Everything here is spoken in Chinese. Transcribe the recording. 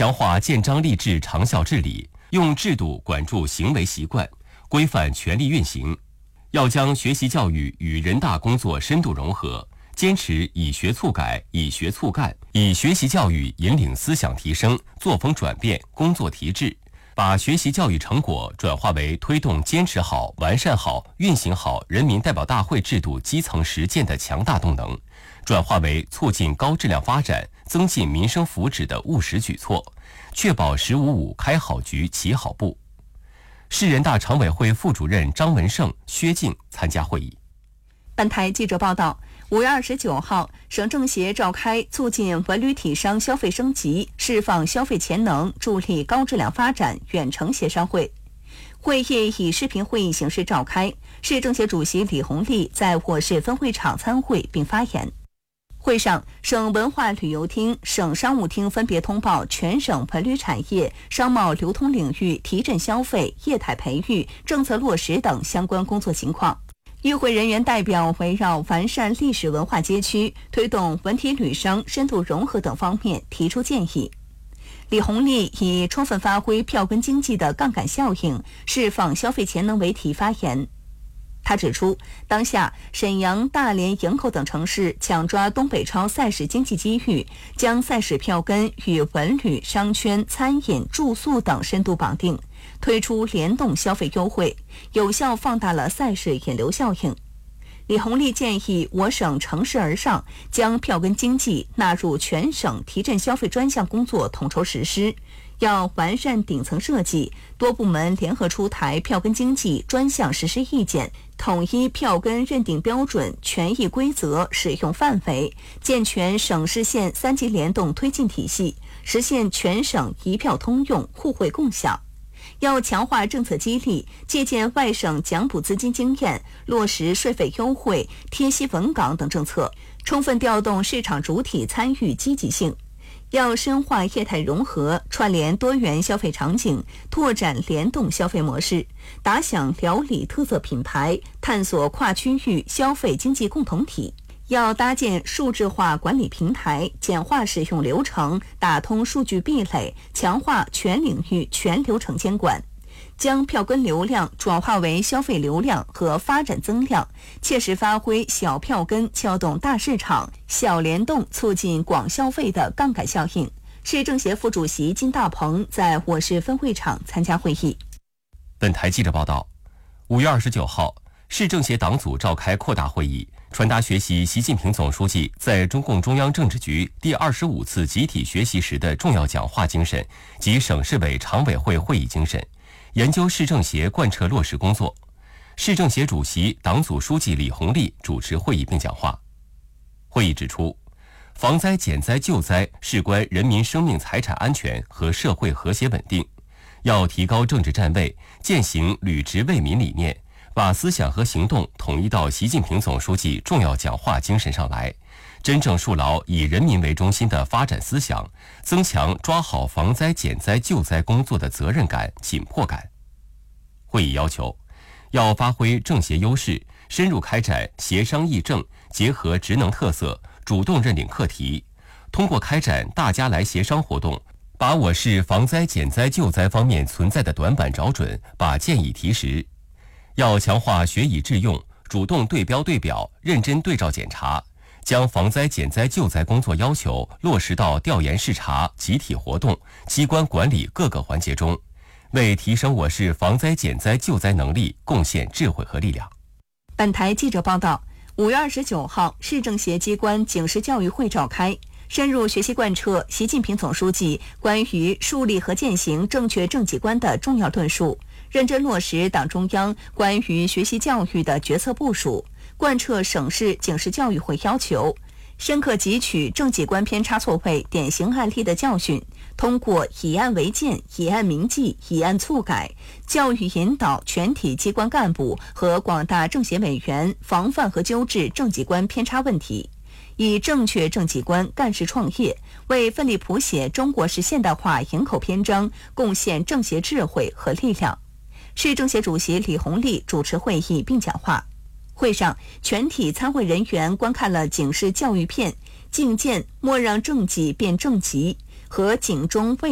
强化建章立制长效治理，用制度管住行为习惯，规范权力运行。要将学习教育与人大工作深度融合，坚持以学促改、以学促干，以学习教育引领思想提升、作风转变、工作提质，把学习教育成果转化为推动坚持好、完善好、运行好人民代表大会制度基层实践的强大动能，转化为促进高质量发展、增进民生福祉的务实举措，确保“15+5”开好局、起好步。市人大常委会副主任张文胜、薛静参加会议。 本台记者报道，5月29号，省政协召开促进文旅体商消费升级、释放消费潜能、助力高质量发展远程协商会。会议以视频会议形式召开，市政协主席李红利在我市分会场参会并发言。会上，省文化旅游厅、省商务厅分别通报全省文旅产业、商贸流通领域提振消费、业态培育、政策落实等相关工作情况。与会人员代表围绕完善历史文化街区、推动文体旅商深度融合等方面提出建议。李红利以充分发挥票根经济的杠杆效应，释放消费潜能为题发言。他指出，当下沈阳、大连、营口等城市抢抓东北超赛事经济机遇，将赛事票根与文旅、商圈、餐饮、住宿等深度绑定，推出联动消费优惠，有效放大了赛事引流效应。李红利建议我省乘势而上，将票根经济纳入全省提振消费专项工作统筹实施，要完善顶层设计，多部门联合出台票根经济专项实施意见，统一票根认定标准、权益规则、使用范围，健全省市县3级联动推进体系，实现全省一票通用、互惠共享。要强化政策激励，借鉴外省奖补资金经验，落实税费优惠、贴息稳岗等政策，充分调动市场主体参与积极性。要深化业态融合，串联多元消费场景，拓展联动消费模式，打响辽里特色品牌，探索跨区域消费经济共同体。要搭建数字化管理平台，简化使用流程，打通数据壁垒，强化全领域全流程监管，将票根流量转化为消费流量和发展增量，切实发挥小票根撬动大市场、小联动促进广消费的杠杆效应。市政协副主席金大鹏在我市分会场参加会议。 本台记者报道，5月29号，市政协党组召开扩大会议，传达学习习近平总书记在中共中央政治局第25次集体学习时的重要讲话精神及省市委常委会会议精神，研究市政协贯彻落实工作。市政协主席、党组书记李红利主持会议并讲话。会议指出，防灾减灾救灾事关人民生命财产安全和社会和谐稳定，要提高政治站位，践行履职为民理念，把思想和行动统一到习近平总书记重要讲话精神上来，真正树牢以人民为中心的发展思想，增强抓好防灾减灾救灾工作的责任感、紧迫感。会议要求，要发挥政协优势，深入开展协商议政，结合职能特色，主动认领课题，通过开展大家来协商活动，把我市防灾减灾救灾方面存在的短板找准，把建议提实。要强化学以致用，主动对标对表，认真对照检查，将防灾减灾救灾工作要求落实到调研视察、集体活动、机关管理各个环节中，为提升我市防灾减灾救灾能力贡献智慧和力量。 本台记者报道，5月29号，市政协机关警示教育会召开，深入学习贯彻习近平总书记关于树立和践行正确政绩观的重要论述，认真落实党中央关于学习教育的决策部署，贯彻省市警示教育会要求，深刻汲取政绩观偏差错位典型案例的教训，通过以案为鉴、以案明记、以案促改，教育引导全体机关干部和广大政协委员防范和纠治政绩观偏差问题，以正确政绩观干事创业，为奋力谱写中国式现代化营口篇章贡献政协智慧和力量。市政协主席李红利主持会议并讲话。会上，全体参会人员观看了警示教育片《敬谏莫让政绩变政绩》和警钟未